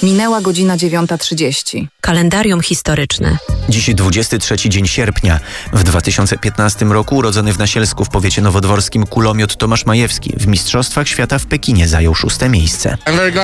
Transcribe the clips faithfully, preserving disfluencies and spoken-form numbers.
Minęła godzina dziewiąta trzydzieści. Kalendarium historyczne. Dziś dwudziesty trzeci dzień sierpnia. W dwa tysiące piętnastym roku urodzony w Nasielsku w powiecie nowodworskim kulomiot Tomasz Majewski w Mistrzostwach Świata w Pekinie zajął szóste miejsce.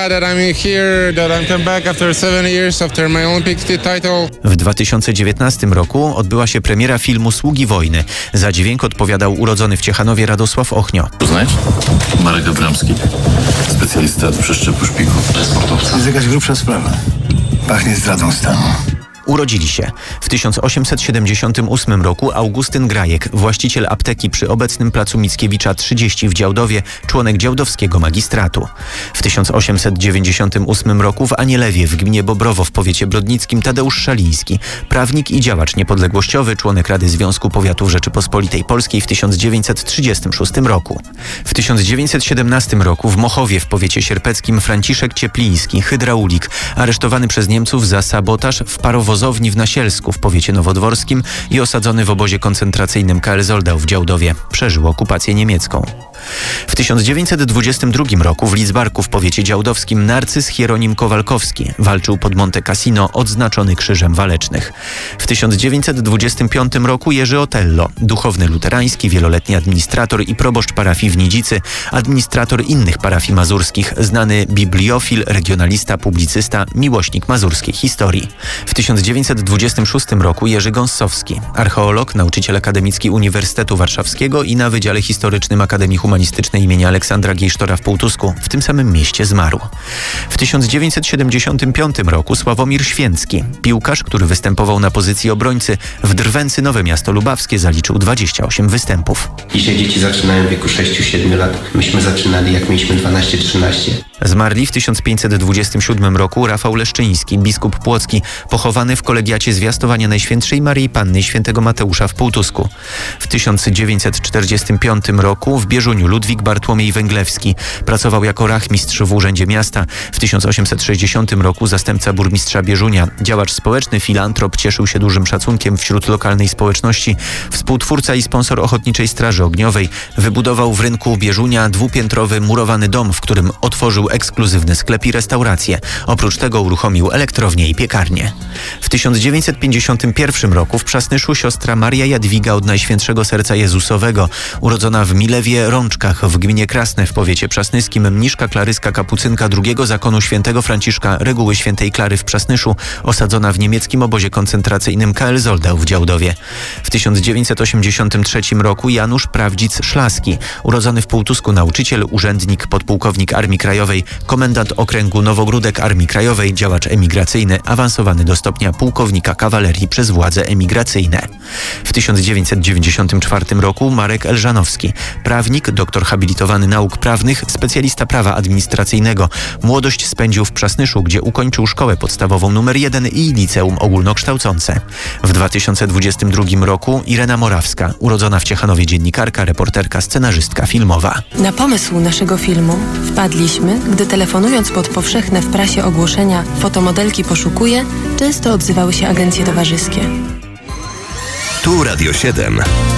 W dwa tysiące dziewiętnastym roku odbyła się premiera filmu Sługi Wojny. Za dźwięk odpowiadał urodzony w Ciechanowie Radosław Ochnio. Poznać? Marek Abramski, specjalista od przeszczepu szpiku. Sportowca. To jest jakaś grubsza sprawa. Pachnie zdradą stanu. Urodzili się w tysiąc osiemset siedemdziesiątym ósmym roku Augustyn Grajek, właściciel apteki przy obecnym placu Mickiewicza trzydzieści w Działdowie, członek działdowskiego magistratu. W tysiąc osiemset dziewięćdziesiątym ósmym roku w Anielewie w gminie Bobrowo w powiecie brodnickim Tadeusz Szaliński, prawnik i działacz niepodległościowy, członek Rady Związku Powiatów Rzeczypospolitej Polskiej w tysiąc dziewięćset trzydziestym szóstym roku. W tysiąc dziewięćset siedemnastym roku w Mochowie w powiecie sierpeckim Franciszek Ciepliński, hydraulik, aresztowany przez Niemców za sabotaż w parowozowni w Nasielsku w powiecie nowodworskim i osadzony w obozie koncentracyjnym K L Zoldau w Działdowie. Przeżył okupację niemiecką. W tysiąc dziewięćset dwudziestym drugim roku w Lidzbarku w powiecie działdowskim Narcyz Hieronim Kowalkowski walczył pod Monte Cassino, odznaczony Krzyżem Walecznych. W tysiąc dziewięćset dwudziestym piątym roku Jerzy Otello, duchowny luterański, wieloletni administrator i proboszcz parafii w Nidzicy, administrator innych parafii mazurskich, znany bibliofil, regionalista, publicysta, miłośnik mazurskiej historii. W tysiąc dziewięćset dwudziestym szóstym roku Jerzy Gąssowski, archeolog, nauczyciel akademicki Uniwersytetu Warszawskiego i na Wydziale Historycznym Akademii Humanistycznej imienia Aleksandra Giejsztora w Półtusku, w tym samym mieście zmarł. W tysiąc dziewięćset siedemdziesiątym piątym roku Sławomir Święcki, piłkarz, który występował na pozycji obrońcy, w Drwęcy Nowe Miasto Lubawskie zaliczył dwadzieścia osiem występów. Dzisiaj dzieci zaczynają w wieku sześciu siedmiu lat. Myśmy zaczynali, jak mieliśmy dwanaście trzynaście. Zmarli w tysiąc pięćset dwudziestym siódmym roku Rafał Leszczyński, biskup płocki, pochowany w kolegiacie Zwiastowania Najświętszej Maryi Panny i Świętego Mateusza w Półtusku. W tysiąc dziewięćset czterdziestym piątym roku w Bieżuniu Ludwik Bartłomiej Węglewski. Pracował jako rachmistrz w Urzędzie Miasta. W tysiąc osiemset sześćdziesiątym roku zastępca burmistrza Bieżunia, działacz społeczny, filantrop, cieszył się dużym szacunkiem wśród lokalnej społeczności. Współtwórca i sponsor Ochotniczej Straży Ogniowej, wybudował w rynku Bieżunia dwupiętrowy murowany dom, w którym otworzył ekskluzywny sklep i restaurację. Oprócz tego uruchomił elektrownię i piekarnię. W tysiąc dziewięćset pięćdziesiątym pierwszym roku w Przasnyszu siostra Maria Jadwiga od Najświętszego Serca Jezusowego, urodzona w Milewie Rączkach w gminie Krasne w powiecie przasnyskim, mniszka klaryska kapucynka drugiego zakonu świętego Franciszka Reguły Świętej Klary w Przasnyszu, osadzona w niemieckim obozie koncentracyjnym K L Zoldau w Działdowie. W tysiąc dziewięćset osiemdziesiątym trzecim roku Janusz Prawdzic-Szlaski, urodzony w Półtusku nauczyciel, urzędnik, podpułkownik Armii Krajowej, komendant okręgu Nowogródek Armii Krajowej, działacz emigracyjny, awansowany do stopnia pułkownika kawalerii przez władze emigracyjne. W tysiąc dziewięćset dziewięćdziesiątym czwartym roku Marek Elżanowski, prawnik, doktor habilitowany nauk prawnych, specjalista prawa administracyjnego. Młodość spędził w Przasnyszu, gdzie ukończył szkołę podstawową numer jeden i liceum ogólnokształcące. W dwa tysiące dwudziestym drugim roku Irena Morawska, urodzona w Ciechanowie dziennikarka, reporterka, scenarzystka filmowa. Na pomysł naszego filmu wpadliśmy, gdy telefonując pod powszechne w prasie ogłoszenia fotomodelki poszukuje, często odzywały się agencje towarzyskie. Tu Radio siedem.